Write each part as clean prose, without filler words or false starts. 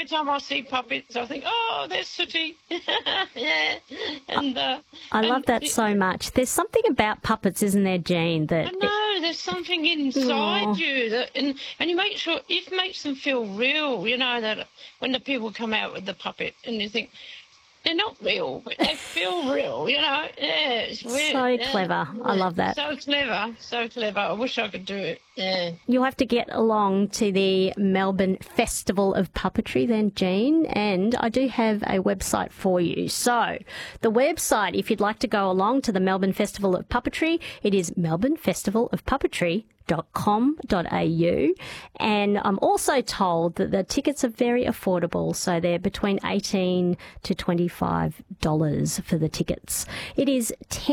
time I see puppets, I think, oh, there's Sooty. Yeah. And, I love that so much. There's something about puppets, isn't there, Jean? I know, there's something inside you that, and you make sure, it makes them feel real, you know, that when the people come out with the puppet and you think, they're not real, but they feel real, you know. Yeah, it's weird. So clever. I love that. So clever, so clever. I wish I could do it. Yeah. You'll have to get along to the Melbourne Festival of Puppetry then, Jean, and I do have a website for you. So the website, if you'd like to go along to the Melbourne Festival of Puppetry, it is melbournefestivalofpuppetry.com.au, and I'm also told that the tickets are very affordable, so they're between $18 to $25 for the tickets. It is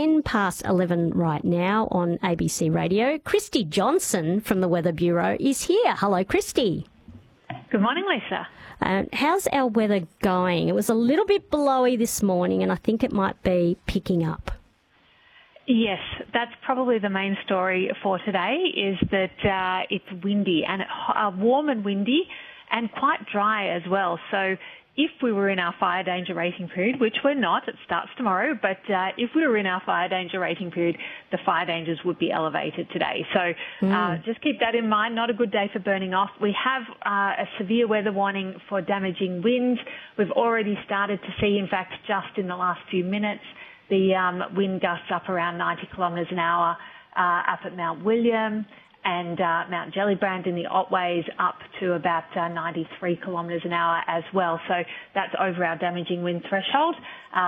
11:10 right now on ABC Radio. Christy Johnson from the Weather Bureau is here. Hello, Christy. Good morning, Lisa. How's our weather going? It was a little bit blowy this morning, and I think it might be picking up. Yes, that's probably the main story for today, is that it's windy and warm and windy and quite dry as well. So if we were in our fire danger rating period, which we're not, it starts tomorrow, but if we were in our fire danger rating period, the fire dangers would be elevated today. So just keep that in mind. Not a good day for burning off. We have a severe weather warning for damaging winds. We've already started to see, in fact, just in the last few minutes, the wind gusts up around 90 kilometres an hour up at Mount William and Mount Gellibrand in the Otways up to about 93 kilometres an hour as well. So that's over our damaging wind threshold.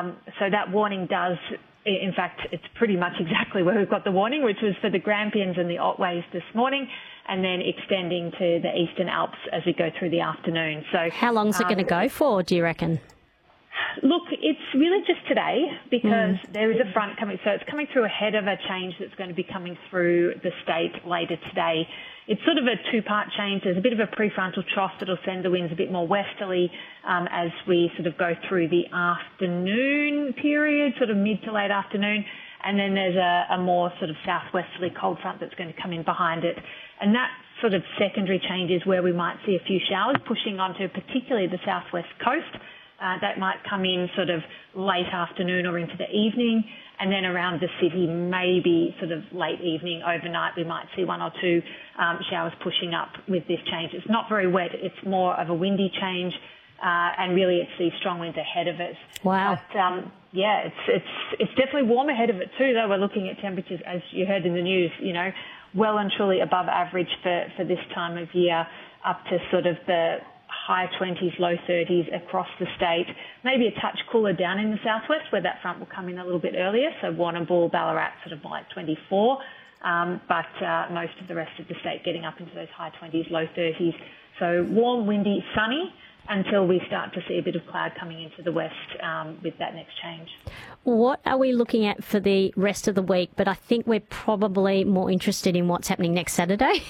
So that warning does, in fact, it's pretty much exactly where we've got the warning, which was for the Grampians and the Otways this morning, and then extending to the Eastern Alps as we go through the afternoon. So how long is it going to go for, do you reckon? Look, it's really just today because there is a front coming. So it's coming through ahead of a change that's going to be coming through the state later today. It's sort of a two-part change. There's a bit of a prefrontal trough that'll send the winds a bit more westerly as we sort of go through the afternoon period, sort of mid to late afternoon. And then there's a more sort of southwesterly cold front that's going to come in behind it. And that sort of secondary change is where we might see a few showers pushing onto particularly the southwest coast. That might come in sort of late afternoon or into the evening, and then around the city, maybe sort of late evening, overnight, we might see one or two showers pushing up with this change. It's not very wet. It's more of a windy change, and really it's these strong winds ahead of us. Wow. But, yeah, it's definitely warm ahead of it too, though. We're looking at temperatures, as you heard in the news, you know, well and truly above average for this time of year, up to sort of the high 20s, low 30s across the state. Maybe a touch cooler down in the southwest where that front will come in a little bit earlier. So Warrnambool, Ballarat, sort of like 24. But most of the rest of the state getting up into those high 20s, low 30s. So warm, windy, sunny until we start to see a bit of cloud coming into the west with that next change. What are we looking at for the rest of the week? But I think we're probably more interested in what's happening next Saturday.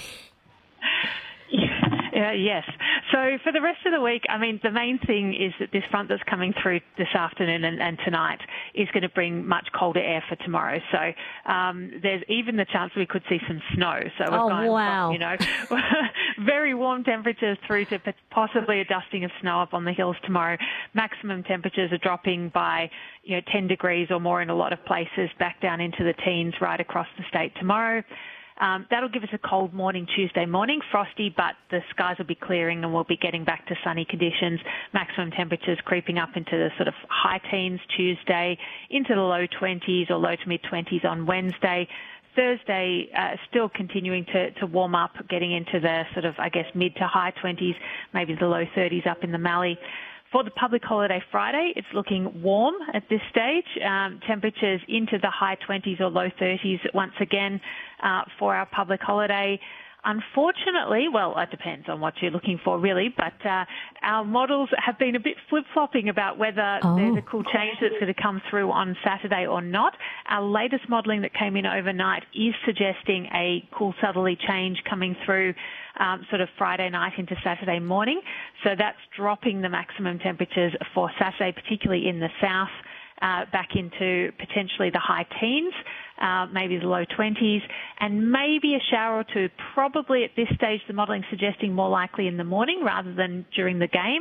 Yes. So for the rest of the week, I mean, the main thing is that this front that's coming through this afternoon and tonight is going to bring much colder air for tomorrow. So there's even the chance we could see some snow. So we're going from, you know, very warm temperatures through to possibly a dusting of snow up on the hills tomorrow. Maximum temperatures are dropping by, 10 degrees or more in a lot of places, back down into the teens right across the state tomorrow. That'll give us a cold morning Tuesday morning, frosty, but the skies will be clearing and we'll be getting back to sunny conditions. Maximum temperatures creeping up into the sort of high teens Tuesday, into the low 20s or low to mid 20s on Wednesday. Thursday, still continuing to warm up, getting into the sort of, I guess, mid to high 20s, maybe the low 30s up in the Mallee. For the public holiday Friday, it's looking warm at this stage. Temperatures into the high 20s or low 30s once again for our public holiday. Unfortunately, well, it depends on what you're looking for really, but our models have been a bit flip-flopping about whether there's a cool change that's going to come through on Saturday or not. Our latest modelling that came in overnight is suggesting a cool southerly change coming through sort of Friday night into Saturday morning. So that's dropping the maximum temperatures for Saturday, particularly in the south, back into potentially the high teens, maybe the low 20s, and maybe a shower or two. Probably at this stage, the modelling suggesting more likely in the morning rather than during the game.